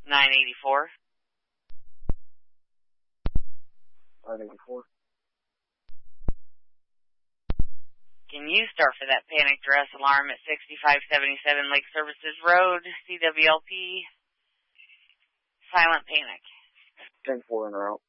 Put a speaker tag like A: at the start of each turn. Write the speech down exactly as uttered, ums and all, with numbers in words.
A: nine eighty-four.
B: nine eighty-four.
A: Can you start for that panic dress alarm at sixty-five seventy-seven Lake Services Road, C W L P? Silent panic.
B: ten four in route.